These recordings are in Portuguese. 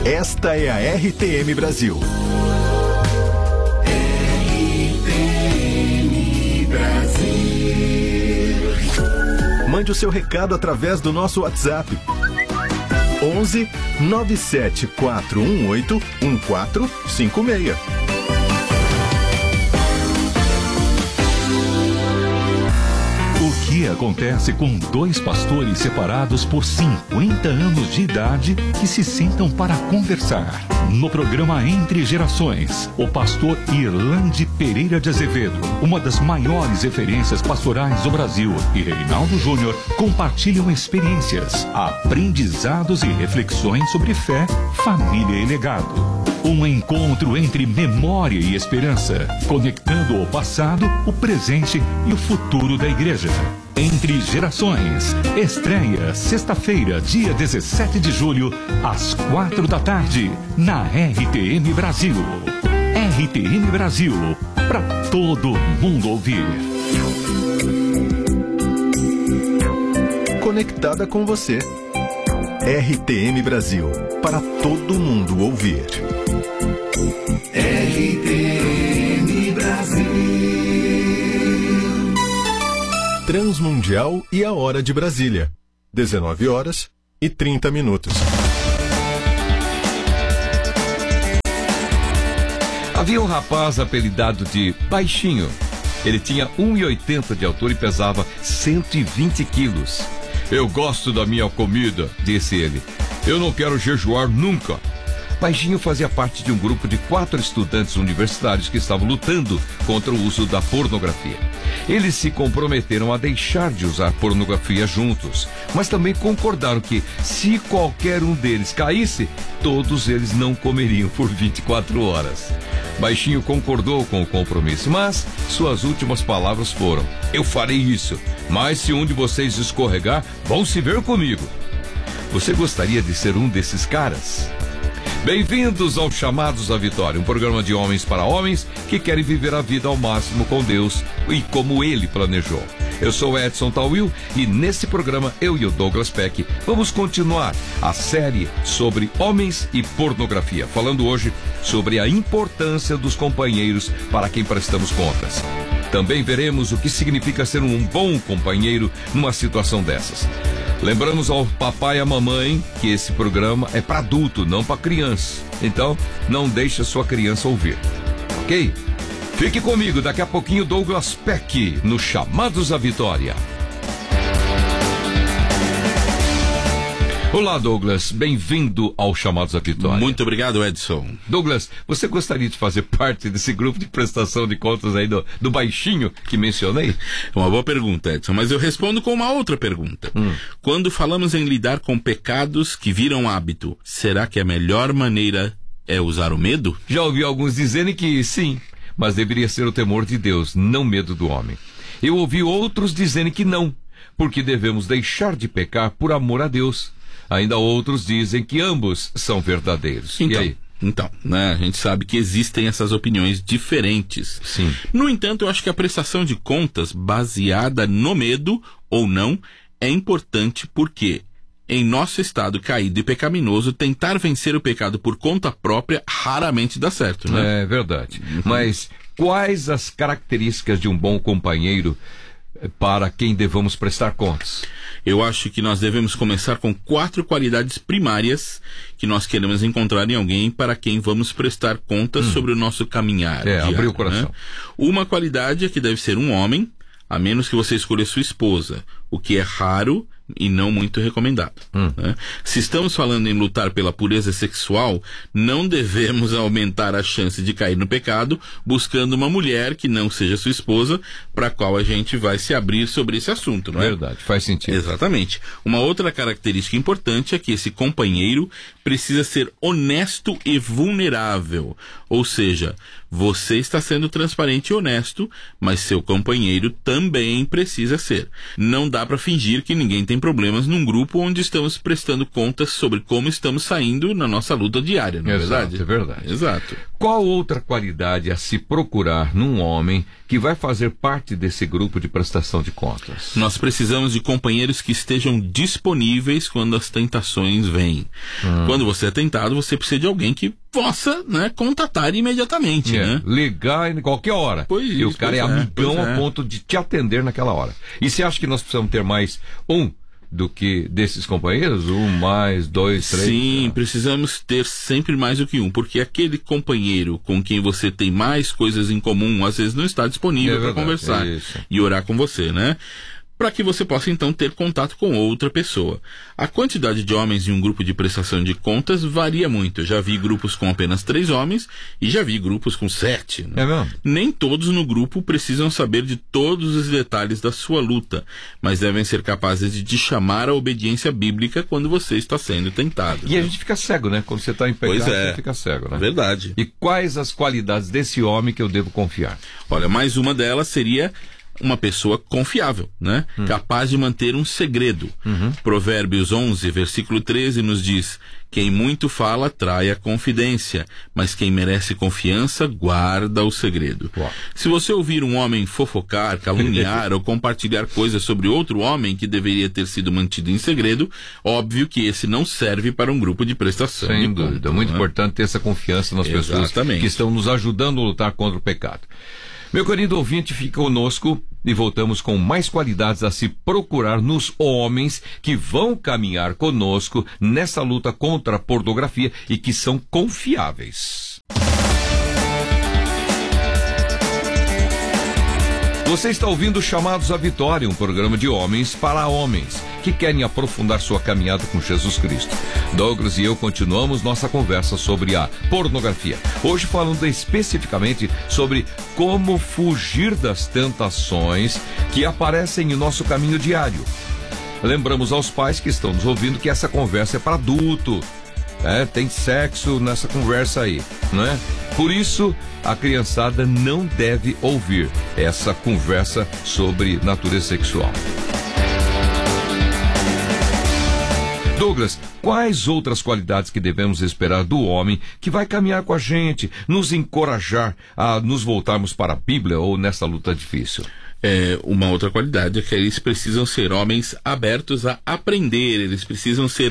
Esta é a RTM Brasil. RTM Brasil. Mande o seu recado através do nosso WhatsApp. 11 97418 1456. O que acontece com dois pastores separados por 50 anos de idade que se sentam para conversar? No programa Entre Gerações, o pastor Irlande Pereira de Azevedo, uma das maiores referências pastorais do Brasil, e Reinaldo Júnior compartilham experiências, aprendizados e reflexões sobre fé, família e legado. Um encontro entre memória e esperança, conectando o passado, o presente e o futuro da igreja. Entre Gerações, estreia sexta-feira, dia 17 de julho, às 4 da tarde, na RTM Brasil. RTM Brasil, para todo mundo ouvir. Conectada com você. RTM Brasil, para todo mundo ouvir. RTM Brasil. Transmundial e a hora de Brasília. 19h30. Havia um rapaz apelidado de Baixinho. Ele tinha 1,80 de altura e pesava 120 quilos. Eu gosto da minha comida, disse ele. Eu não quero jejuar nunca. Baixinho fazia parte de um grupo de 4 estudantes universitários que estavam lutando contra o uso da pornografia. Eles se comprometeram a deixar de usar pornografia juntos, mas também concordaram que, se qualquer um deles caísse, todos eles não comeriam por 24 horas. Baixinho concordou com o compromisso, mas suas últimas palavras foram: eu farei isso, mas se um de vocês escorregar, vão se ver comigo. Você gostaria de ser um desses caras? Bem-vindos ao Chamados à Vitória, um programa de homens para homens que querem viver a vida ao máximo com Deus e como Ele planejou. Eu sou Edson Tawil e nesse programa eu e o Douglas Peck vamos continuar a série sobre homens e pornografia, falando hoje sobre a importância dos companheiros para quem prestamos contas. Também veremos o que significa ser um bom companheiro numa situação dessas. Lembramos ao papai e à mamãe que esse programa é para adulto, não para criança. Então, não deixe a sua criança ouvir. Ok? Fique comigo, daqui a pouquinho Douglas Peck no Chamados à Vitória. Olá, Douglas, bem-vindo ao Chamados à Vitória. Muito obrigado, Edson. Douglas, você gostaria de fazer parte desse grupo de prestação de contas aí do Baixinho que mencionei? É uma boa pergunta, Edson, mas eu respondo com uma outra pergunta. Quando falamos em lidar com pecados que viram hábito, será que a melhor maneira é usar o medo? Já ouvi alguns dizerem que sim, mas deveria ser o temor de Deus, não medo do homem. Eu ouvi outros dizerem que não, porque devemos deixar de pecar por amor a Deus. Ainda outros dizem que ambos são verdadeiros. Então, e aí? Então, né, a gente sabe que existem essas opiniões diferentes. Sim. No entanto, eu acho que a prestação de contas baseada no medo ou não é importante porque, em nosso estado caído e pecaminoso, tentar vencer o pecado por conta própria raramente dá certo, né? É verdade. Mas quais as características de um bom companheiro para quem devemos prestar contas? Eu acho que nós devemos começar com 4 qualidades primárias que nós queremos encontrar em alguém para quem vamos prestar contas sobre o nosso caminhar diário, abrir o coração. Né? Uma qualidade é que deve ser um homem, a menos que você escolha sua esposa, o que é raro e não muito recomendado. Né? Se estamos falando em lutar pela pureza sexual, não devemos aumentar a chance de cair no pecado buscando uma mulher que não seja sua esposa, para a qual a gente vai se abrir sobre esse assunto, não é? Verdade, faz sentido. Exatamente. Uma outra característica importante é que esse companheiro precisa ser honesto e vulnerável, ou seja, Você está sendo transparente e honesto, mas seu companheiro também precisa ser. Não dá para fingir que ninguém tem problemas num grupo onde estamos prestando contas sobre como estamos saindo na nossa luta diária, não é verdade? É verdade. Exato. Qual outra qualidade a se procurar num homem que vai fazer parte desse grupo de prestação de contas? Nós precisamos de companheiros que estejam disponíveis quando as tentações vêm. Quando você é tentado, você precisa de alguém que possa, né, contatar imediatamente, né? Ligar em qualquer hora. E o cara é amigão ao ponto de te atender naquela hora. E você acha que nós precisamos ter mais do que desses companheiros? 1, mais 2, 3? Sim, precisamos ter sempre mais do que um, porque aquele companheiro com quem você tem mais coisas em comum, às vezes não está disponível para conversar e orar com você, né? Para que você possa então ter contato com outra pessoa. A quantidade de homens em um grupo de prestação de contas varia muito. Eu já vi grupos com apenas 3 homens e já vi grupos com 7. Né? É mesmo? Nem todos no grupo precisam saber de todos os detalhes da sua luta, mas devem ser capazes de te chamar à obediência bíblica quando você está sendo tentado. E a gente fica cego, né? Quando você está em pecado, você fica cego, né? Verdade. E quais as qualidades desse homem que eu devo confiar? Olha, mais uma delas seria uma pessoa confiável, né? Capaz de manter um segredo. Provérbios 11, versículo 13 nos diz: quem muito fala trai a confidência, mas quem merece confiança guarda o segredo. Se você ouvir um homem fofocar, caluniar ou compartilhar coisas sobre outro homem que deveria ter sido mantido em segredo, óbvio que esse não serve para um grupo de prestação. Sem dúvida, muito importante ter essa confiança nas pessoas que estão nos ajudando a lutar contra o pecado. Meu querido ouvinte, fica conosco e voltamos com mais qualidades a se procurar nos homens que vão caminhar conosco nessa luta contra a pornografia e que são confiáveis. Você está ouvindo Chamados à Vitória, um programa de homens para homens que querem aprofundar sua caminhada com Jesus Cristo. Douglas e eu continuamos nossa conversa sobre a pornografia. Hoje falando especificamente sobre como fugir das tentações que aparecem em nosso caminho diário. Lembramos aos pais que estão nos ouvindo que essa conversa é para adulto. Tem sexo nessa conversa aí, não é? Por isso, a criançada não deve ouvir essa conversa sobre natureza sexual. Douglas, quais outras qualidades que devemos esperar do homem que vai caminhar com a gente, nos encorajar a nos voltarmos para a Bíblia ou nessa luta difícil? Uma outra qualidade é que eles precisam ser homens abertos a aprender, eles precisam ser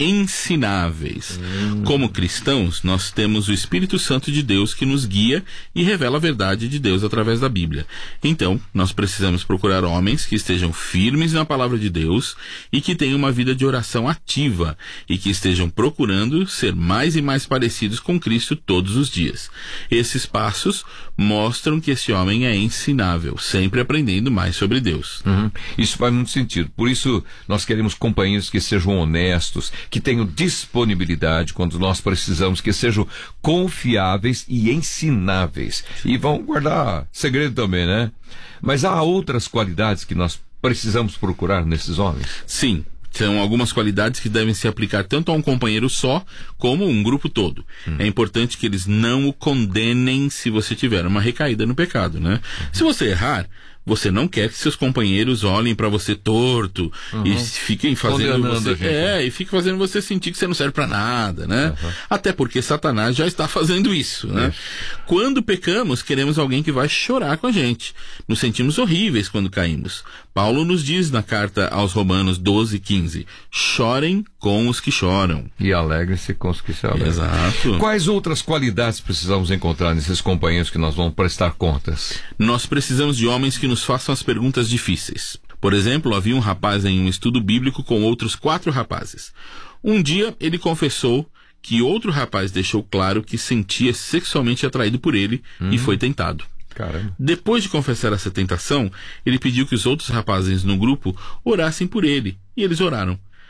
ensináveis. Como cristãos, nós temos o Espírito Santo de Deus que nos guia e revela a verdade de Deus através da Bíblia. Então, nós precisamos procurar homens que estejam firmes na palavra de Deus e que tenham uma vida de oração ativa e que estejam procurando ser mais e mais parecidos com Cristo todos os dias. Esses passos mostram que esse homem é ensinável, sempre aprendendo mais sobre Deus. Isso faz muito sentido. Por isso, nós queremos companheiros que sejam honestos, que tenham disponibilidade quando nós precisamos, que sejam confiáveis e ensináveis. E vão guardar segredo também, né? Mas há outras qualidades que nós precisamos procurar nesses homens? Sim. São algumas qualidades que devem se aplicar tanto a um companheiro só, como um grupo todo. É importante que eles não o condenem se você tiver uma recaída no pecado, né? Se você errar, você não quer que seus companheiros olhem para você torto e fiquem fazendo você, e fiquem fazendo você sentir que você não serve para nada, né? Até porque Satanás já está fazendo isso, né? Quando pecamos, queremos alguém que vai chorar com a gente. Nos sentimos horríveis quando caímos. Paulo nos diz na carta aos Romanos 12:15: chorem com os que choram e alegrem-se com os que se alegram. Exato. Quais outras qualidades precisamos encontrar nesses companheiros que nós vamos prestar contas? Nós precisamos de homens que nos façam as perguntas difíceis. Por exemplo, havia um rapaz em um estudo bíblico com outros 4 rapazes. Um dia ele confessou que outro rapaz deixou claro que sentia sexualmente atraído por ele e foi tentado. Caramba. Depois de confessar essa tentação, ele pediu que os outros rapazes no grupo orassem por ele, e eles oraram.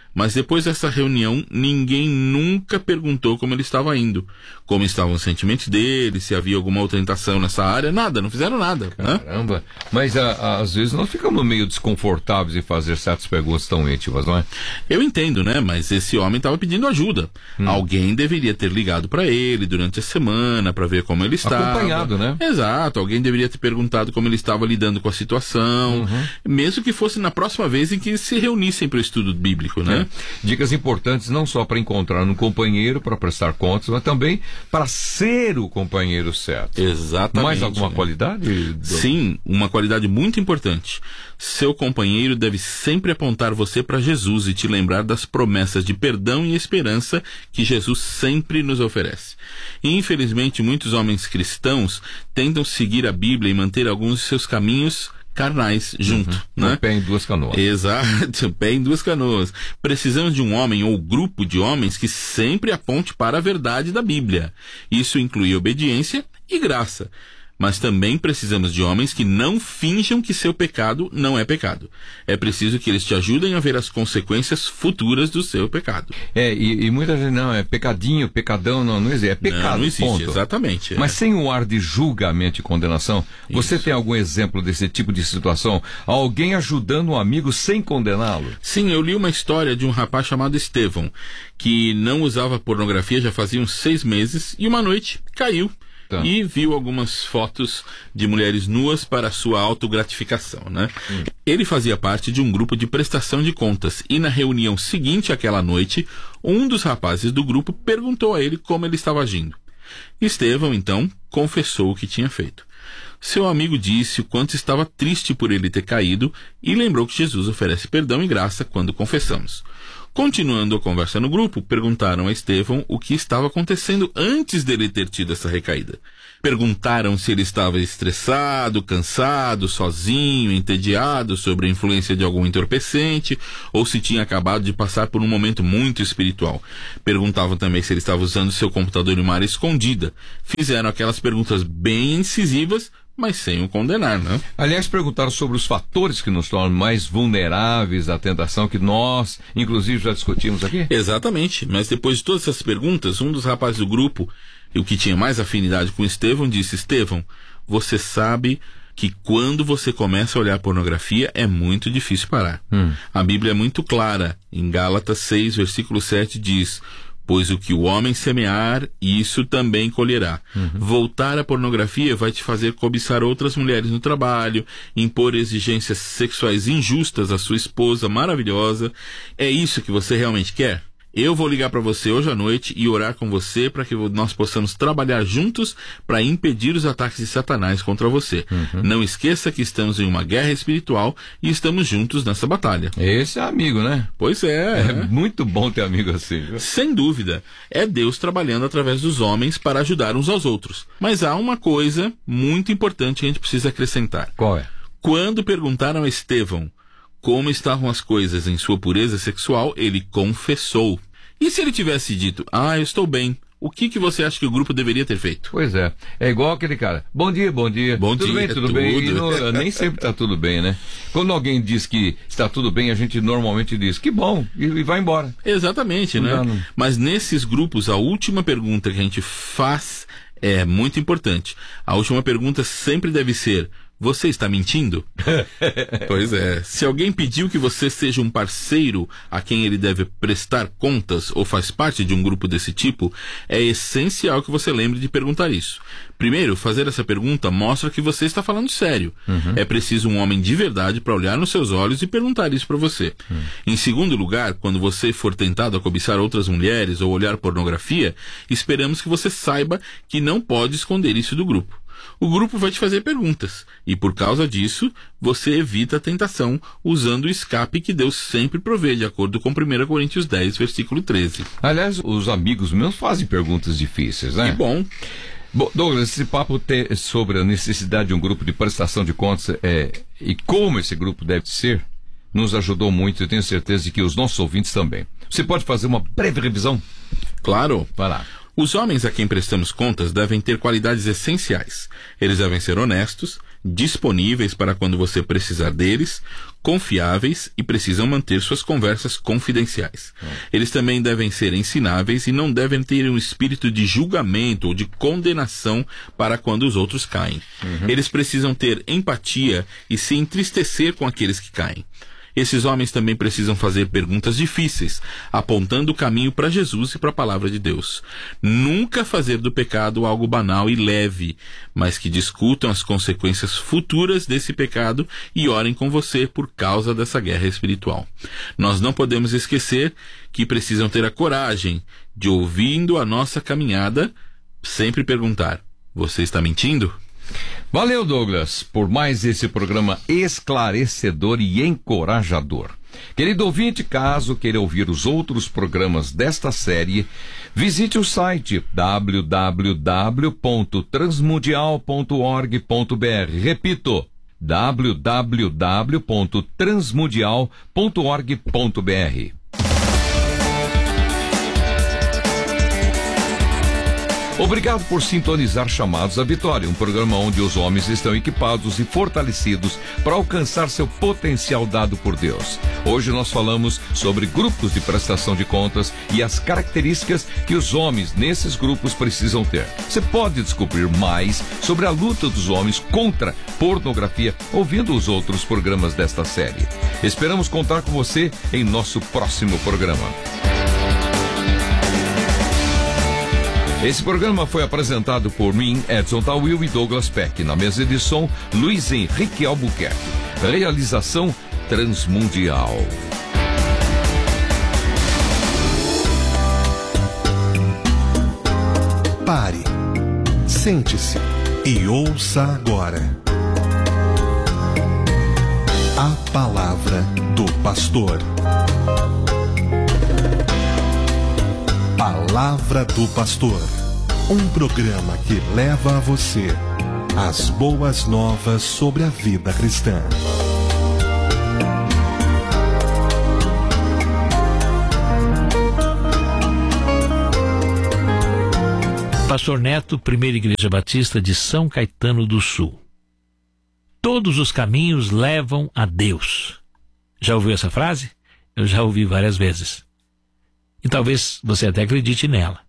Mas depois dessa reunião, ninguém nunca perguntou como ele estava indo, como estavam os sentimentos dele, se havia alguma outra tentação nessa área, nada, não fizeram nada. Caramba, né? Mas às vezes nós ficamos meio desconfortáveis em fazer certas perguntas tão íntimas, não é? Eu entendo, né? Mas esse homem estava pedindo ajuda. Alguém deveria ter ligado para ele durante a semana para ver como ele estava. Acompanhado, né? Exato, alguém deveria ter perguntado como ele estava lidando com a situação, mesmo que fosse na próxima vez em que se reunissem para o estudo bíblico, né? Dicas importantes não só para encontrar um companheiro para prestar contas, mas também para ser o companheiro certo. Exatamente. Mais alguma qualidade? Sim, uma qualidade muito importante. Seu companheiro deve sempre apontar você para Jesus e te lembrar das promessas de perdão e esperança que Jesus sempre nos oferece. E, infelizmente, muitos homens cristãos tentam seguir a Bíblia e manter alguns de seus caminhos carnais junto, né? Um pé em duas canoas. Exato, pé em duas canoas. Precisamos de um homem ou grupo de homens que sempre aponte para a verdade da Bíblia. Isso inclui obediência e graça. Mas também precisamos de homens que não finjam que seu pecado não é pecado. É preciso que eles te ajudem a ver as consequências futuras do seu pecado. E muita gente, não, é pecadinho, pecadão, não existe, é pecado, não existe, ponto. Exatamente. Mas sem um ar de julgamento e condenação, você tem algum exemplo desse tipo de situação? Alguém ajudando um amigo sem condená-lo? Sim, eu li uma história de um rapaz chamado Estevão, que não usava pornografia já fazia uns 6 meses, e uma noite caiu. E viu algumas fotos de mulheres nuas para sua autogratificação, né? Ele fazia parte de um grupo de prestação de contas e na reunião seguinte àquela noite, um dos rapazes do grupo perguntou a ele como ele estava agindo. Estevão, então, confessou o que tinha feito. Seu amigo disse o quanto estava triste por ele ter caído e lembrou que Jesus oferece perdão e graça quando confessamos. Continuando a conversa no grupo, perguntaram a Estevão o que estava acontecendo antes dele ter tido essa recaída. Perguntaram se ele estava estressado, cansado, sozinho, entediado, sob a influência de algum entorpecente, ou se tinha acabado de passar por um momento muito espiritual. Perguntavam também se ele estava usando seu computador em uma área escondida. Fizeram aquelas perguntas bem incisivas, mas sem o condenar, né? Aliás, perguntaram sobre os fatores que nos tornam mais vulneráveis à tentação, que nós, inclusive, já discutimos aqui? Exatamente, mas depois de todas essas perguntas, um dos rapazes do grupo, o que tinha mais afinidade com Estevão, disse: Estevão, você sabe que quando você começa a olhar pornografia é muito difícil parar. A Bíblia é muito clara. Em Gálatas 6, versículo 7 diz: pois o que o homem semear, isso também colherá. Voltar à pornografia vai te fazer cobiçar outras mulheres no trabalho, impor exigências sexuais injustas à sua esposa maravilhosa. É isso que você realmente quer? Eu vou ligar para você hoje à noite e orar com você para que nós possamos trabalhar juntos para impedir os ataques de Satanás contra você. Não esqueça que estamos em uma guerra espiritual e estamos juntos nessa batalha. Esse é amigo, né? Pois é. É muito bom ter amigo assim, viu? Sem dúvida. É Deus trabalhando através dos homens para ajudar uns aos outros. Mas há uma coisa muito importante que a gente precisa acrescentar. Qual é? Quando perguntaram a Estevão como estavam as coisas em sua pureza sexual, ele confessou. E se ele tivesse dito: eu estou bem, o que você acha que o grupo deveria ter feito? Pois é, é igual aquele cara: bom dia, bom dia. Bom tudo dia, bem, tudo bem. E nem sempre está tudo bem, né? Quando alguém diz que está tudo bem, a gente normalmente diz: que bom, e vai embora. Exatamente, né? Não. Mas nesses grupos, a última pergunta que a gente faz é muito importante. A última pergunta sempre deve ser: você está mentindo? Pois é. Se alguém pediu que você seja um parceiro a quem ele deve prestar contas ou faz parte de um grupo desse tipo, é essencial que você lembre de perguntar isso. Primeiro, fazer essa pergunta mostra que você está falando sério. É preciso um homem de verdade para olhar nos seus olhos e perguntar isso para você. Em segundo lugar, quando você for tentado a cobiçar outras mulheres ou olhar pornografia, esperamos que você saiba que não pode esconder isso do grupo. O grupo vai te fazer perguntas, e por causa disso, você evita a tentação usando o escape que Deus sempre provê, de acordo com 1 Coríntios 10, versículo 13. Aliás, os amigos meus fazem perguntas difíceis, né? Que bom. Bom, Douglas, esse papo sobre a necessidade de um grupo de prestação de contas e como esse grupo deve ser, nos ajudou muito. Eu tenho certeza de que os nossos ouvintes também. Você pode fazer uma breve revisão? Claro. Vai lá. Os homens a quem prestamos contas devem ter qualidades essenciais. Eles devem ser honestos, disponíveis para quando você precisar deles, confiáveis e precisam manter suas conversas confidenciais. Eles também devem ser ensináveis e não devem ter um espírito de julgamento ou de condenação para quando os outros caem. Eles precisam ter empatia e se entristecer com aqueles que caem. Esses homens também precisam fazer perguntas difíceis, apontando o caminho para Jesus e para a palavra de Deus. Nunca fazer do pecado algo banal e leve, mas que discutam as consequências futuras desse pecado e orem com você por causa dessa guerra espiritual. Nós não podemos esquecer que precisam ter a coragem de, ouvindo a nossa caminhada, sempre perguntar: você está mentindo? Valeu, Douglas, por mais esse programa esclarecedor e encorajador. Querido ouvinte, caso queira ouvir os outros programas desta série, visite o site www.transmundial.org.br. Repito, www.transmundial.org.br. Obrigado por sintonizar Chamados à Vitória, um programa onde os homens estão equipados e fortalecidos para alcançar seu potencial dado por Deus. Hoje nós falamos sobre grupos de prestação de contas e as características que os homens nesses grupos precisam ter. Você pode descobrir mais sobre a luta dos homens contra pornografia ouvindo os outros programas desta série. Esperamos contar com você em nosso próximo programa. Esse programa foi apresentado por mim, Edson Tawil e Douglas Peck. Na mesa de som, Luiz Henrique Albuquerque. Realização Transmundial. Pare, sente-se e ouça agora a palavra do pastor. Palavra do Pastor, um programa que leva a você as boas novas sobre a vida cristã. Pastor Neto, Primeira Igreja Batista de São Caetano do Sul. Todos os caminhos levam a Deus. Já ouviu essa frase? Eu já ouvi várias vezes. E talvez você até acredite nela.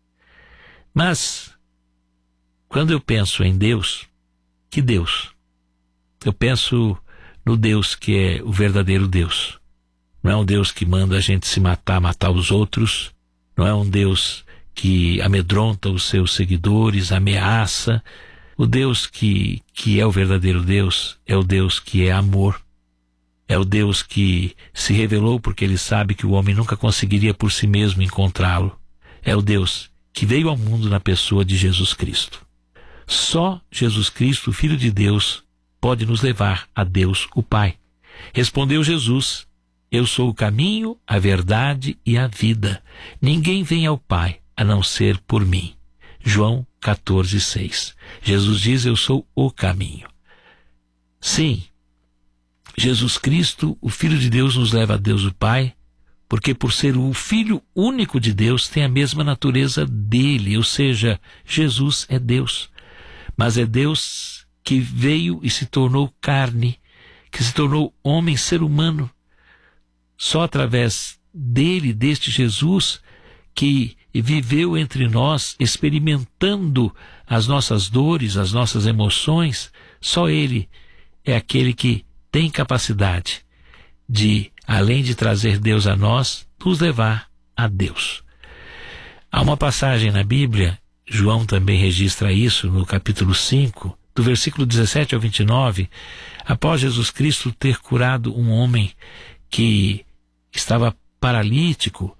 Mas, quando eu penso em Deus, que Deus? Eu penso no Deus que é o verdadeiro Deus. Não é um Deus que manda a gente se matar os outros. Não é um Deus que amedronta os seus seguidores, ameaça. O Deus que é o verdadeiro Deus é o Deus que é amor. É o Deus que se revelou porque ele sabe que o homem nunca conseguiria por si mesmo encontrá-lo. É o Deus que veio ao mundo na pessoa de Jesus Cristo. Só Jesus Cristo, o Filho de Deus, pode nos levar a Deus, o Pai. Respondeu Jesus: eu sou o caminho, a verdade e a vida. Ninguém vem ao Pai a não ser por mim. João 14:6. Jesus diz: eu sou o caminho. Sim, Jesus Cristo, o Filho de Deus, nos leva a Deus o Pai, porque por ser o Filho único de Deus, tem a mesma natureza dele, ou seja, Jesus é Deus. Mas é Deus que veio e se tornou carne, que se tornou homem, ser humano. Só através dele, deste Jesus, que viveu entre nós, experimentando as nossas dores, as nossas emoções, só ele é aquele que tem capacidade de, além de trazer Deus a nós, nos levar a Deus. Há uma passagem na Bíblia, João também registra isso, no capítulo 5, do versículo 17 ao 29, após Jesus Cristo ter curado um homem que estava paralítico,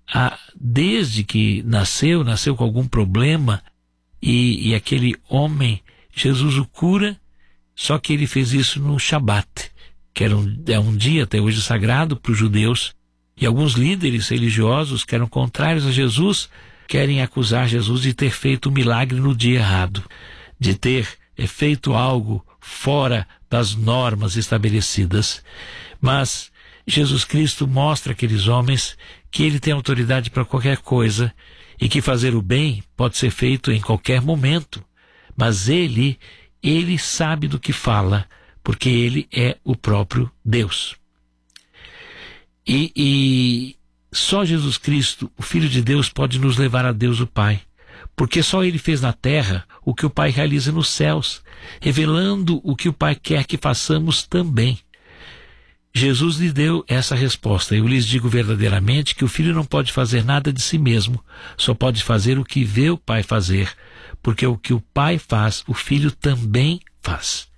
desde que nasceu com algum problema, e aquele homem, Jesus o cura. Só que ele fez isso no Shabat, que é um dia até hoje sagrado para os judeus. E alguns líderes religiosos que eram contrários a Jesus querem acusar Jesus de ter feito um milagre no dia errado, de ter feito algo fora das normas estabelecidas. Mas Jesus Cristo mostra àqueles homens que ele tem autoridade para qualquer coisa e que fazer o bem pode ser feito em qualquer momento. Mas ele ele sabe do que fala, porque ele é o próprio Deus. E só Jesus Cristo, o Filho de Deus, pode nos levar a Deus o Pai, porque só ele fez na terra o que o Pai realiza nos céus, revelando o que o Pai quer que façamos também. Jesus lhe deu essa resposta: eu lhes digo verdadeiramente que o Filho não pode fazer nada de si mesmo, só pode fazer o que vê o Pai fazer, porque o que o Pai faz, o Filho também faz.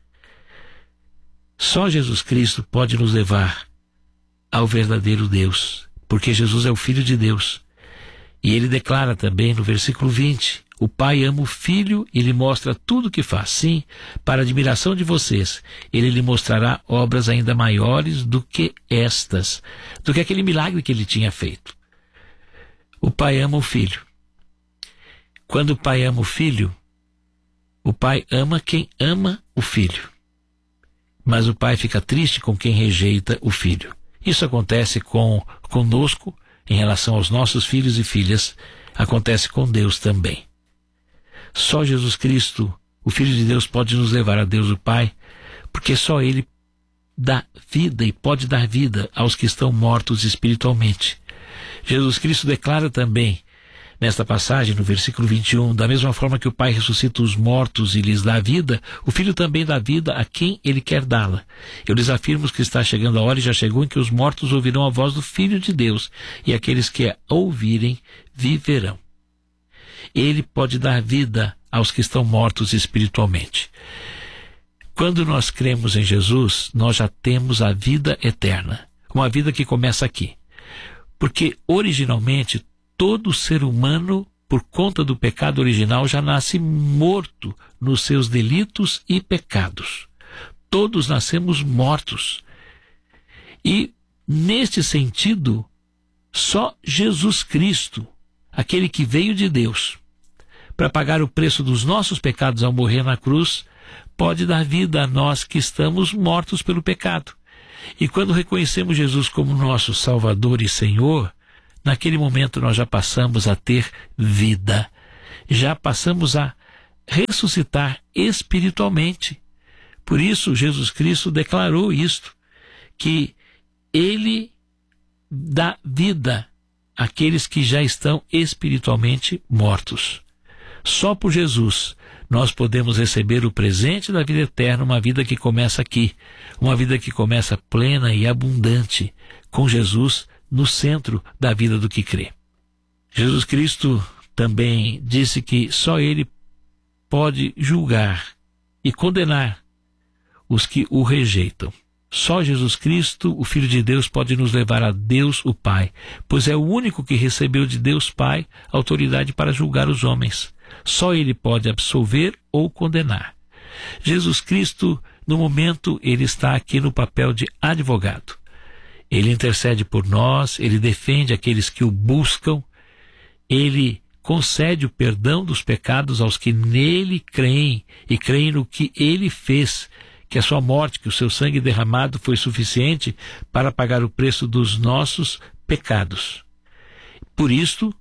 Só Jesus Cristo pode nos levar ao verdadeiro Deus, porque Jesus é o Filho de Deus. E ele declara também no versículo 20, o Pai ama o Filho e lhe mostra tudo o que faz. Sim, para a admiração de vocês, ele lhe mostrará obras ainda maiores do que estas, do que aquele milagre que ele tinha feito. O Pai ama o Filho. Quando o Pai ama o Filho, o Pai ama quem ama o Filho. Mas o Pai fica triste com quem rejeita o Filho. Isso acontece conosco em relação aos nossos filhos e filhas, acontece com Deus também. Só Jesus Cristo, o Filho de Deus, pode nos levar a Deus o Pai, porque só ele dá vida e pode dar vida aos que estão mortos espiritualmente. Jesus Cristo declara também, nesta passagem, no versículo 21, da mesma forma que o Pai ressuscita os mortos e lhes dá vida, o Filho também dá vida a quem ele quer dá-la. Eu lhes afirmo que está chegando a hora e já chegou em que os mortos ouvirão a voz do Filho de Deus, e aqueles que a ouvirem viverão. Ele pode dar vida aos que estão mortos espiritualmente. Quando nós cremos em Jesus, nós já temos a vida eterna, uma vida que começa aqui. Porque originalmente todo ser humano, por conta do pecado original, já nasce morto nos seus delitos e pecados. Todos nascemos mortos. E, neste sentido, só Jesus Cristo, aquele que veio de Deus, para pagar o preço dos nossos pecados ao morrer na cruz, pode dar vida a nós que estamos mortos pelo pecado. E quando reconhecemos Jesus como nosso Salvador e Senhor, naquele momento nós já passamos a ter vida, já passamos a ressuscitar espiritualmente. Por isso Jesus Cristo declarou isto, que ele dá vida àqueles que já estão espiritualmente mortos. Só por Jesus nós podemos receber o presente da vida eterna, uma vida que começa aqui, uma vida que começa plena e abundante, com Jesus no centro da vida do que crê. Jesus Cristo também disse que só ele pode julgar e condenar os que o rejeitam. Só Jesus Cristo, o Filho de Deus, pode nos levar a Deus o Pai, pois é o único que recebeu de Deus Pai autoridade para julgar os homens. Só ele pode absolver ou condenar. Jesus Cristo, no momento, ele está aqui no papel de advogado. Ele intercede por nós, ele defende aqueles que o buscam, ele concede o perdão dos pecados aos que nele creem e creem no que ele fez, que a sua morte, que o seu sangue derramado foi suficiente para pagar o preço dos nossos pecados. Por isto,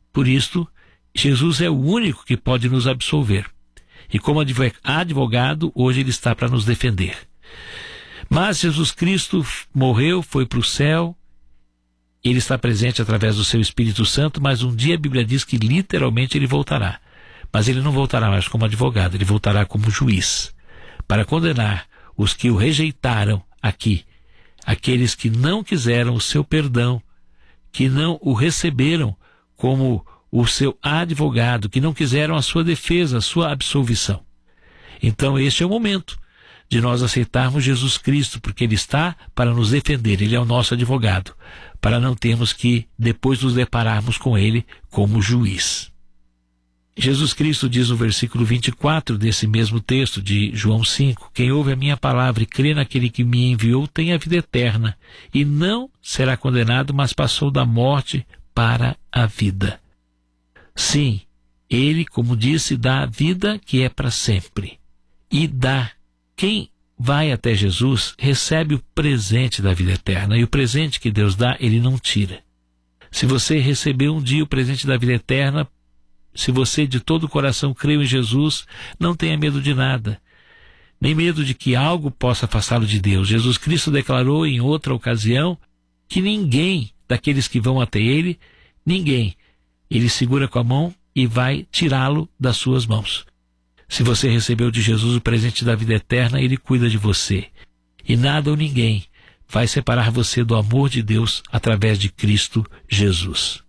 Jesus é o único que pode nos absolver. E como advogado, hoje ele está para nos defender. Mas Jesus Cristo morreu, foi para o céu, ele está presente através do seu Espírito Santo, mas um dia a Bíblia diz que literalmente ele voltará. Mas ele não voltará mais como advogado, ele voltará como juiz, para condenar os que o rejeitaram aqui, aqueles que não quiseram o seu perdão, que não o receberam como o seu advogado, que não quiseram a sua defesa, a sua absolvição. Então este é o momento de nós aceitarmos Jesus Cristo, porque ele está para nos defender, ele é o nosso advogado, para não termos que depois nos depararmos com ele como juiz. Jesus Cristo diz no versículo 24 desse mesmo texto de João 5, quem ouve a minha palavra e crê naquele que me enviou tem a vida eterna, e não será condenado, mas passou da morte para a vida. Sim, ele, como disse, dá a vida que é para sempre, e dá. Quem vai até Jesus recebe o presente da vida eterna, e o presente que Deus dá, ele não tira. Se você recebeu um dia o presente da vida eterna, se você de todo o coração creu em Jesus, não tenha medo de nada. nem medo de que algo possa afastá-lo de Deus. Jesus Cristo declarou em outra ocasião que ninguém daqueles que vão até ele, ele segura com a mão e vai tirá-lo das suas mãos. Se você recebeu de Jesus o presente da vida eterna, ele cuida de você. E nada ou ninguém vai separar você do amor de Deus através de Cristo Jesus.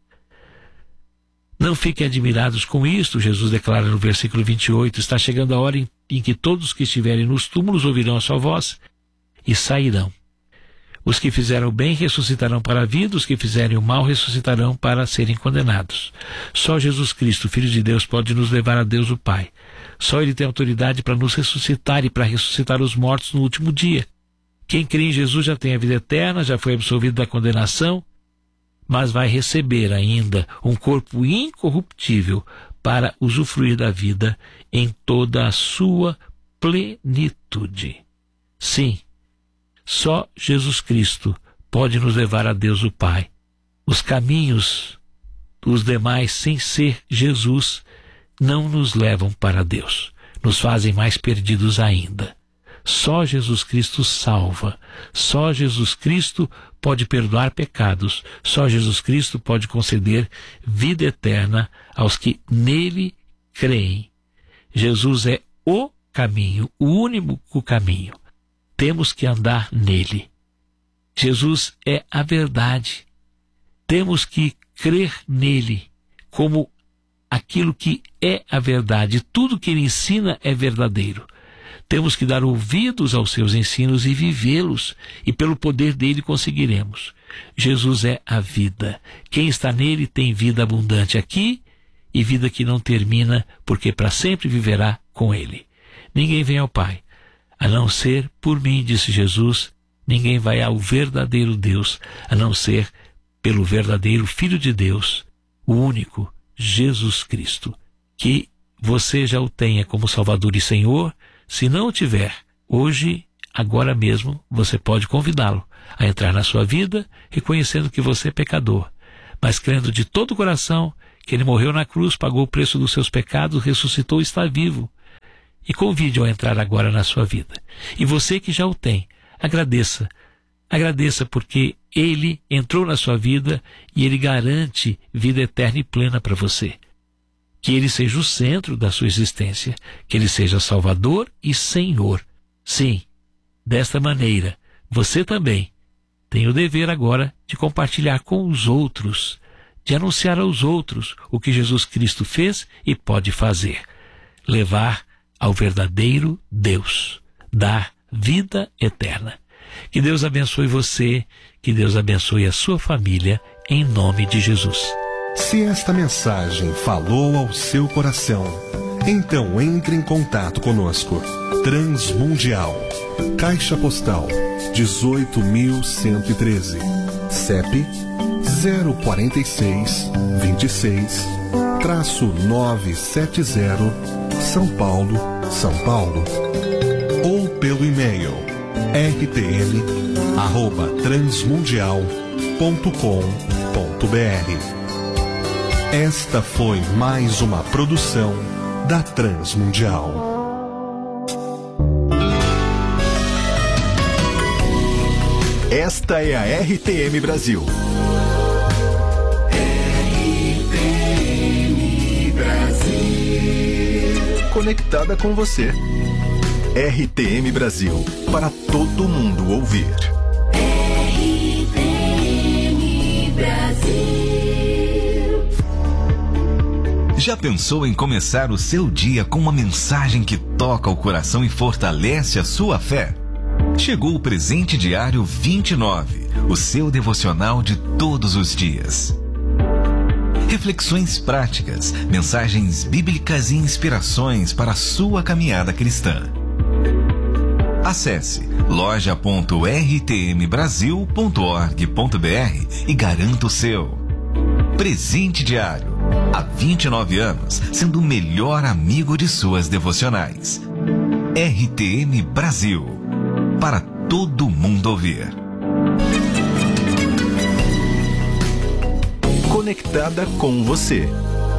Não fiquem admirados com isto, Jesus declara no versículo 28, está chegando a hora em que todos que estiverem nos túmulos ouvirão a sua voz e sairão. Os que fizeram o bem ressuscitarão para a vida, os que fizerem o mal ressuscitarão para serem condenados. Só Jesus Cristo, Filho de Deus, pode nos levar a Deus o Pai. Só Ele tem autoridade para nos ressuscitar e para ressuscitar os mortos no último dia. Quem crê em Jesus já tem a vida eterna, já foi absolvido da condenação, mas vai receber ainda um corpo incorruptível para usufruir da vida em toda a sua plenitude. Sim, só Jesus Cristo pode nos levar a Deus o Pai. Os caminhos dos demais, sem ser Jesus, não nos levam para Deus. Nos fazem mais perdidos ainda. Só Jesus Cristo salva. Só Jesus Cristo pode perdoar pecados. Só Jesus Cristo pode conceder vida eterna aos que nele creem. Jesus é o caminho, o único caminho. Temos que andar nele. Jesus é a verdade. Temos que crer nele como aquilo que é a verdade. Tudo que ele ensina é verdadeiro. Temos que dar ouvidos aos seus ensinos e vivê-los, e pelo poder dele conseguiremos. Jesus é a vida. Quem está nele tem vida abundante aqui e vida que não termina, porque para sempre viverá com ele. Ninguém vem ao Pai a não ser por mim, disse Jesus. Ninguém vai ao verdadeiro Deus a não ser pelo verdadeiro Filho de Deus, o único Jesus Cristo. Que você já o tenha como Salvador e Senhor. Se não o tiver, hoje, agora mesmo, você pode convidá-lo a entrar na sua vida, reconhecendo que você é pecador, mas crendo de todo o coração que ele morreu na cruz, pagou o preço dos seus pecados, ressuscitou e está vivo. E convide-o a entrar agora na sua vida. E você que já o tem, agradeça. Agradeça porque ele entrou na sua vida e ele garante vida eterna e plena para você. Que ele seja o centro da sua existência, que ele seja Salvador e Senhor. Sim, desta maneira, você também tem o dever agora de compartilhar com os outros, de anunciar aos outros o que Jesus Cristo fez e pode fazer. Levar ao verdadeiro Deus, dar vida eterna. Que Deus abençoe você, que Deus abençoe a sua família, em nome de Jesus. Se esta mensagem falou ao seu coração, então entre em contato conosco. Transmundial, Caixa Postal 18.113, CEP 046 26-970, São Paulo, São Paulo. Ou pelo e-mail rtm@transmundial.com.br. Esta foi mais uma produção da Transmundial. Esta é a RTM Brasil. RTM Brasil. Conectada com você. RTM Brasil. Para todo mundo ouvir. RTM Brasil. Já pensou em começar o seu dia com uma mensagem que toca o coração e fortalece a sua fé? Chegou o Presente Diário 29, o seu devocional de todos os dias. Reflexões práticas, mensagens bíblicas e inspirações para a sua caminhada cristã. Acesse loja.rtmbrasil.org.br e garanta o seu. Presente Diário, há 29 anos, sendo o melhor amigo de suas devocionais. RTM Brasil. Para todo mundo ouvir. Conectada com você.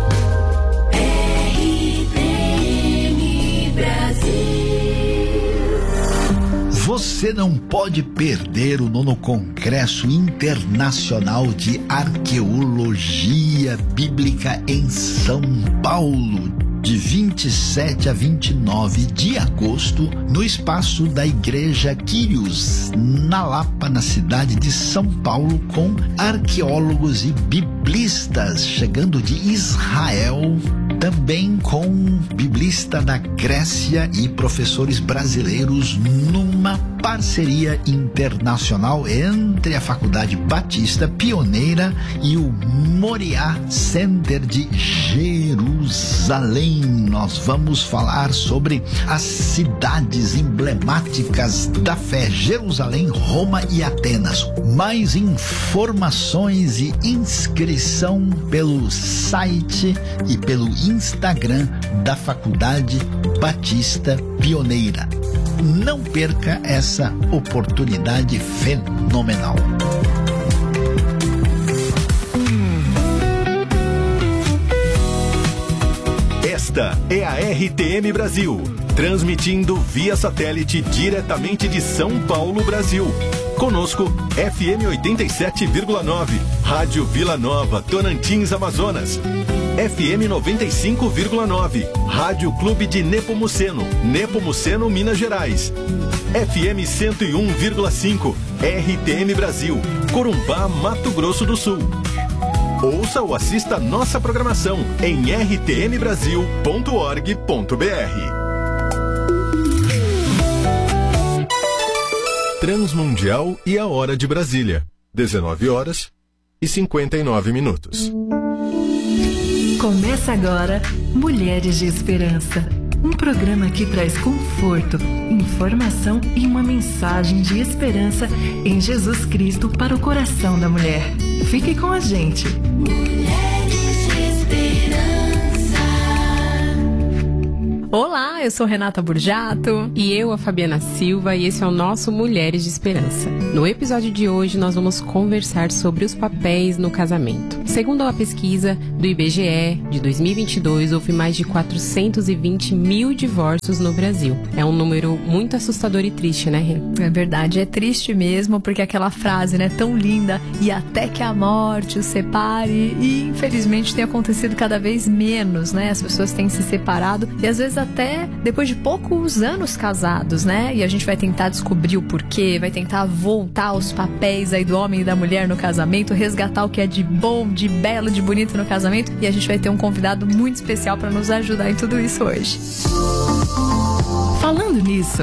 RTM Brasil. Você não pode perder o 9º Congresso Internacional de Arqueologia Bíblica em São Paulo, de 27 a 29 de agosto, no espaço da Igreja Quírios, na Lapa, na cidade de São Paulo, com arqueólogos e biblistas chegando de Israel, também com biblista da Grécia e professores brasileiros, numa parceria internacional entre a Faculdade Batista Pioneira e o Moriá Center de Jerusalém. Nós vamos falar sobre as cidades emblemáticas da fé: Jerusalém, Roma e Atenas. Mais informações e inscrição pelo site e pelo Instagram da Faculdade Batista Pioneira. Não perca essa oportunidade fenomenal. Esta é a RTM Brasil, transmitindo via satélite diretamente de São Paulo, Brasil. Conosco, FM 87,9, Rádio Vila Nova, Tocantins, Amazonas. FM 95,9, Rádio Clube de Nepomuceno, Nepomuceno, Minas Gerais. FM 101,5, RTM Brasil, Corumbá, Mato Grosso do Sul. Ouça ou assista nossa programação em rtmbrasil.org.br. Transmundial e a hora de Brasília, 19h59. Começa agora Mulheres de Esperança, um programa que traz conforto, informação e uma mensagem de esperança em Jesus Cristo para o coração da mulher. Fique com a gente. Mulheres de Esperança. Olá, eu sou Renata Burjato. E eu, a Fabiana Silva, e esse é o nosso Mulheres de Esperança. No episódio de hoje, nós vamos conversar sobre os papéis no casamento. Segundo a pesquisa do IBGE de 2022, houve mais de 420 mil divórcios no Brasil. É um número muito assustador e triste, né, Rê? É verdade, é triste mesmo, porque aquela frase, né, tão linda, e até que a morte os separe, e infelizmente tem acontecido cada vez menos, né? As pessoas têm se separado, e às vezes até depois de poucos anos casados, né? E a gente vai tentar descobrir o porquê, vai tentar voltar aos papéis aí do homem e da mulher no casamento, resgatar o que é de bom, de belo, de bonito no casamento, e a gente vai ter um convidado muito especial para nos ajudar em tudo isso hoje. Falando nisso,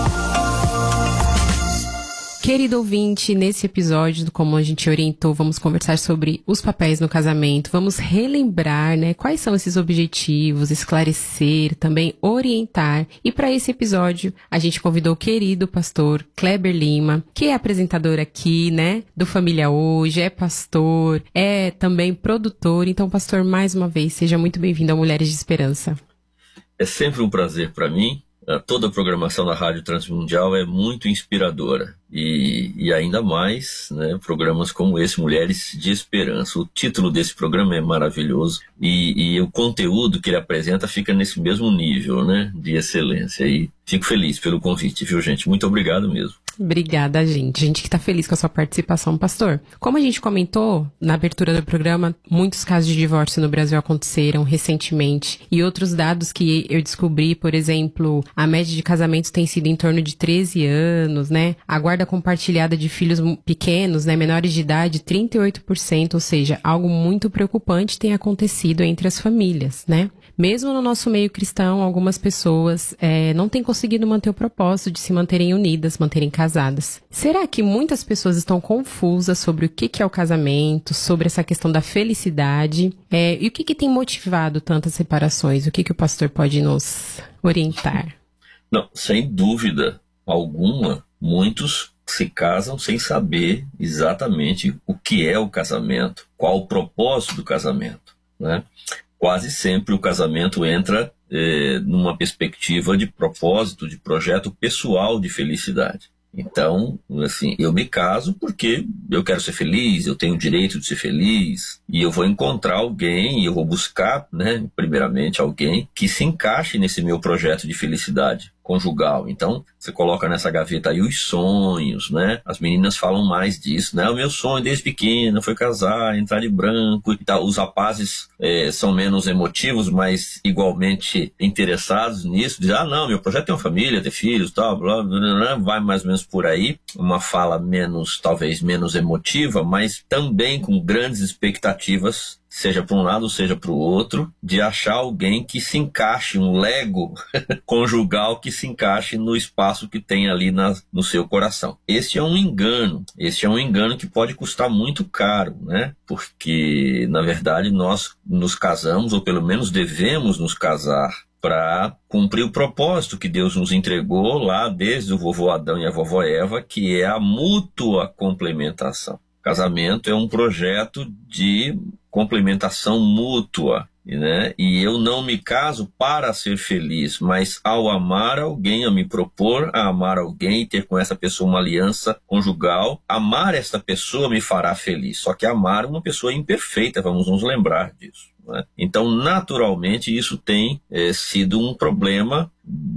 querido ouvinte, nesse episódio, como a gente orientou, vamos conversar sobre os papéis no casamento, vamos relembrar, né, quais são esses objetivos, esclarecer, também orientar. E para esse episódio, a gente convidou o querido pastor Kleber Lima, que é apresentador aqui, né, do Família Hoje, é pastor, é também produtor. Então, pastor, mais uma vez, seja muito bem-vindo ao Mulheres de Esperança. É sempre um prazer para mim. Toda a programação da Rádio Transmundial é muito inspiradora e ainda mais, né, programas como esse, Mulheres de Esperança. O título desse programa é maravilhoso e o conteúdo que ele apresenta fica nesse mesmo nível, né, de excelência. E fico feliz pelo convite, viu, gente? Muito obrigado mesmo. Obrigada, gente. Gente que está feliz com a sua participação, pastor. Como a gente comentou na abertura do programa, muitos casos de divórcio no Brasil aconteceram recentemente. E outros dados que eu descobri, por exemplo, a média de casamentos tem sido em torno de 13 anos, né? A guarda compartilhada de filhos pequenos, né, menores de idade, 38%, ou seja, algo muito preocupante tem acontecido entre as famílias, né? Mesmo no nosso meio cristão, algumas pessoas não têm conseguido manter o propósito de se manterem unidas, manterem casadas. Será que muitas pessoas estão confusas sobre o que é o casamento, sobre essa questão da felicidade? E o que tem motivado tantas separações? O que o pastor pode nos orientar? Não, sem dúvida alguma, muitos se casam sem saber exatamente o que é o casamento, qual o propósito do casamento, né? Quase sempre o casamento entra numa perspectiva de propósito, de projeto pessoal de felicidade. Então, assim, eu me caso porque eu quero ser feliz, eu tenho o direito de ser feliz, e eu vou encontrar alguém, e eu vou buscar, né, primeiramente alguém que se encaixe nesse meu projeto de felicidade conjugal. Então, você coloca nessa gaveta aí os sonhos, né? As meninas falam mais disso, né? O meu sonho desde pequena foi casar, entrar de branco e tal. Os rapazes são menos emotivos, mas igualmente interessados nisso. Dizem, não, meu projeto é ter uma família, ter filhos, tal, blá, blá, blá, vai mais ou menos por aí. Uma fala talvez menos emotiva, mas também com grandes expectativas, seja para um lado, seja para o outro, de achar alguém que se encaixe, um Lego conjugal que se encaixe no espaço que tem ali no seu coração. Esse é um engano que pode custar muito caro, né? Porque, na verdade, nós nos casamos, ou pelo menos devemos nos casar, para cumprir o propósito que Deus nos entregou lá desde o vovô Adão e a vovó Eva, que é a mútua complementação. Casamento é um projeto de complementação mútua, né? E eu não me caso para ser feliz, mas ao amar alguém, ao me propor a amar alguém, ter com essa pessoa uma aliança conjugal, amar esta pessoa me fará feliz. Só que amar uma pessoa imperfeita, vamos nos lembrar disso. Então, naturalmente, isso tem sido um problema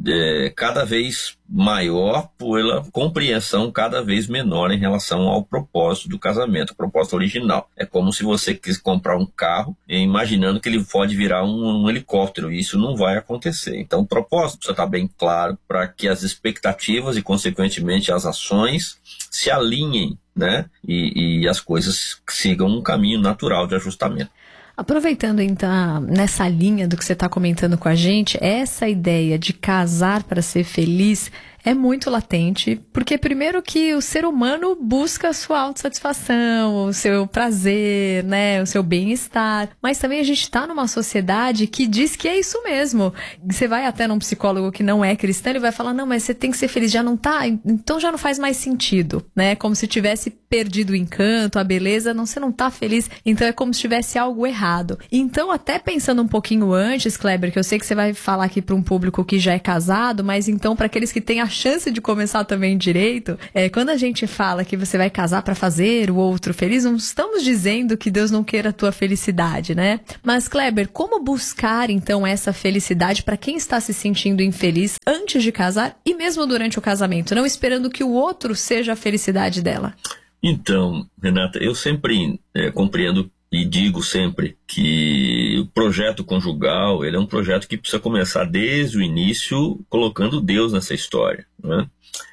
cada vez maior pela compreensão cada vez menor em relação ao propósito do casamento, o propósito original. É como se você quis comprar um carro imaginando que ele pode virar um helicóptero, e isso não vai acontecer. Então, o propósito precisa estar bem claro para que as expectativas e, consequentemente, as ações se alinhem, né? E as coisas sigam um caminho natural de ajustamento. Aproveitando então nessa linha do que você está comentando com a gente, essa ideia de casar para ser feliz é muito latente, porque primeiro que o ser humano busca a sua autossatisfação, o seu prazer, né, o seu bem-estar, mas também a gente está numa sociedade que diz que é isso mesmo. Você vai até num psicólogo que não é cristão, ele vai falar, não, mas você tem que ser feliz, já não tá, então já não faz mais sentido, né, como se tivesse perdido o encanto, a beleza, você não tá feliz, então é como se tivesse algo errado. Então, até pensando um pouquinho antes, Kleber, que eu sei que você vai falar aqui para um público que já é casado, mas então para aqueles que têm a chance de começar também direito, quando a gente fala que você vai casar para fazer o outro feliz, não estamos dizendo que Deus não queira a tua felicidade, né? Mas, Kleber, como buscar então essa felicidade para quem está se sentindo infeliz antes de casar e mesmo durante o casamento, não esperando que o outro seja a felicidade dela? Então, Renata, eu sempre compreendo e digo sempre que o projeto conjugal, ele é um projeto que precisa começar desde o início colocando Deus nessa história, né?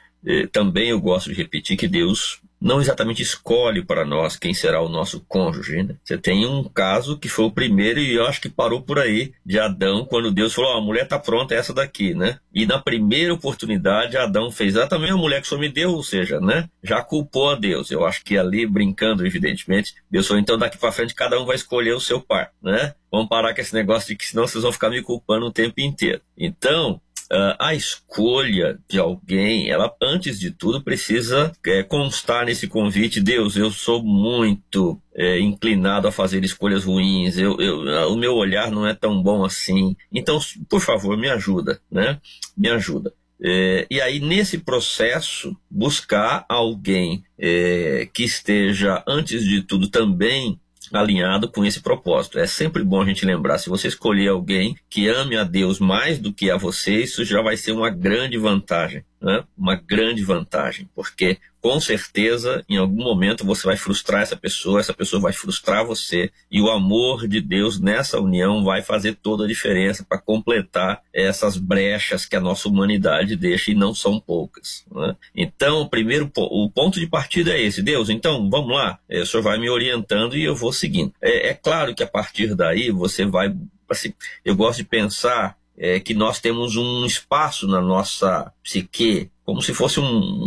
Também eu gosto de repetir que Deus não exatamente escolhe para nós quem será o nosso cônjuge, né? Você tem um caso que foi o primeiro e eu acho que parou por aí, de Adão, quando Deus falou, a mulher está pronta, é essa daqui, né? E na primeira oportunidade, Adão fez, também a mulher que o Senhor me deu, ou seja, né? Já culpou a Deus. Eu acho que ali, brincando, evidentemente, Deus falou, então daqui para frente cada um vai escolher o seu par, né? Vamos parar com esse negócio de que senão vocês vão ficar me culpando o tempo inteiro. Então, a escolha de alguém, ela antes de tudo precisa constar nesse convite, Deus, eu sou muito inclinado a fazer escolhas ruins, o meu olhar não é tão bom assim, então, por favor, me ajuda, né? Me ajuda. E aí, nesse processo, buscar alguém que esteja, antes de tudo, também alinhado com esse propósito. É sempre bom a gente lembrar, se você escolher alguém que ame a Deus mais do que a você, isso já vai ser uma grande vantagem, né? Uma grande vantagem, porque com certeza em algum momento você vai frustrar essa pessoa vai frustrar você, e o amor de Deus nessa união vai fazer toda a diferença para completar essas brechas que a nossa humanidade deixa, e não são poucas, né? Então, o ponto de partida é esse, Deus, então vamos lá, o Senhor vai me orientando e eu vou seguindo. É claro que a partir daí você vai, assim, eu gosto de pensar que nós temos um espaço na nossa psique, como se fosse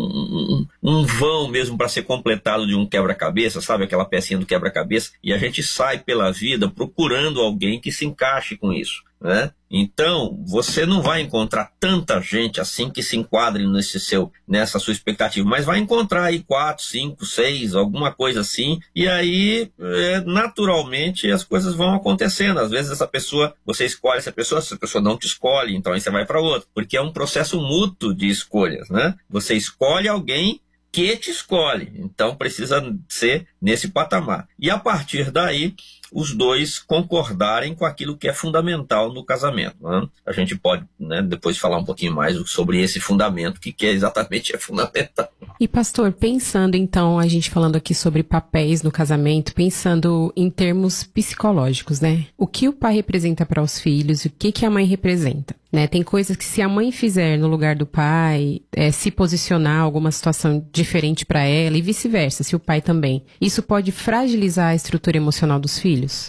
um vão mesmo para ser completado de um quebra-cabeça, sabe? Aquela pecinha do quebra-cabeça, e a gente sai pela vida procurando alguém que se encaixe com isso, né? Então, você não vai encontrar tanta gente assim que se enquadre nessa sua expectativa, mas vai encontrar aí 4, 5, 6, alguma coisa assim, e aí, naturalmente, as coisas vão acontecendo. Às vezes você escolhe essa pessoa não te escolhe, então aí você vai para outra, porque é um processo mútuo de escolhas, né? Você escolhe alguém que te escolhe, então precisa ser nesse patamar. E a partir daí, os dois concordarem com aquilo que é fundamental no casamento. Né? A gente pode, né, depois falar um pouquinho mais sobre esse fundamento, que exatamente é fundamental. E pastor, pensando então, a gente falando aqui sobre papéis no casamento, pensando em termos psicológicos, né? O que o pai representa para os filhos e o que a mãe representa? Né? Tem coisas que se a mãe fizer no lugar do pai, se posicionar alguma situação diferente para ela e vice-versa, se o pai também, isso pode fragilizar a estrutura emocional dos filhos?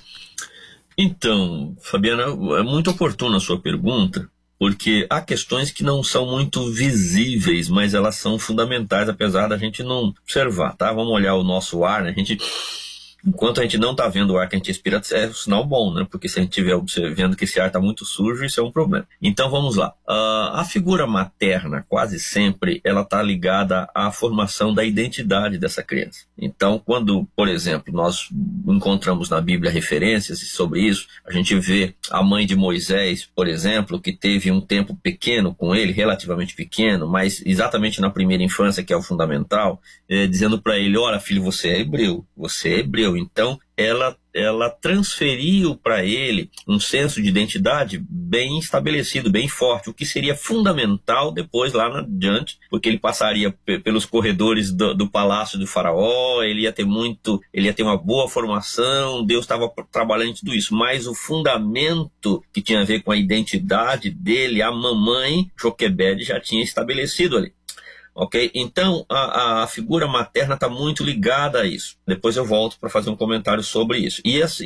Então, Fabiana, é muito oportuna a sua pergunta, porque há questões que não são muito visíveis, mas elas são fundamentais, apesar da gente não observar, tá? Vamos olhar o nosso ar, né? Enquanto a gente não está vendo o ar que a gente respira, é um sinal bom, né? Porque se a gente estiver observando que esse ar está muito sujo, isso é um problema. Então vamos lá. A figura materna, quase sempre, ela está ligada à formação da identidade dessa criança. Então, quando, por exemplo, nós encontramos na Bíblia referências sobre isso, a gente vê a mãe de Moisés, por exemplo, que teve um tempo pequeno com ele, relativamente pequeno, mas exatamente na primeira infância, que é o fundamental, dizendo para ele: ora, filho, você é hebreu. Então, ela transferiu para ele um senso de identidade bem estabelecido, bem forte, o que seria fundamental depois lá adiante, porque ele passaria pelos corredores do palácio do faraó, ele ia ter uma boa formação, Deus estava trabalhando em tudo isso, mas o fundamento que tinha a ver com a identidade dele, a mamãe Joquebede já tinha estabelecido ali. Ok? Então, a figura materna está muito ligada a isso. Depois eu volto para fazer um comentário sobre isso.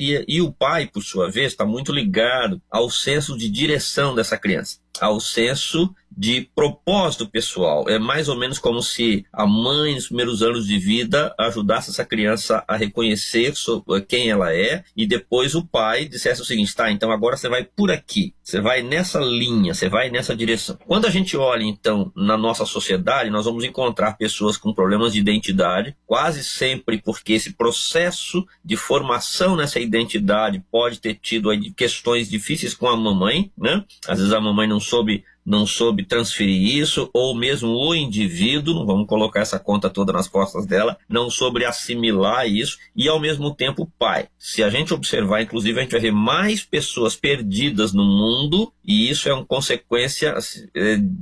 E o pai, por sua vez, está muito ligado ao senso de direção dessa criança, ao senso de propósito pessoal. É mais ou menos como se a mãe, nos primeiros anos de vida, ajudasse essa criança a reconhecer quem ela é, e depois o pai dissesse o seguinte: tá, então agora você vai por aqui, você vai nessa linha, você vai nessa direção. Quando a gente olha, então, na nossa sociedade, nós vamos encontrar pessoas com problemas de identidade, quase sempre porque esse processo de formação nessa identidade pode ter tido aí questões difíceis com a mamãe, né? Às vezes a mamãe não soube transferir isso, ou mesmo o indivíduo, não vamos colocar essa conta toda nas costas dela, não soube assimilar isso, e ao mesmo tempo o pai. Se a gente observar, inclusive, a gente vai ver mais pessoas perdidas no mundo, e isso é uma consequência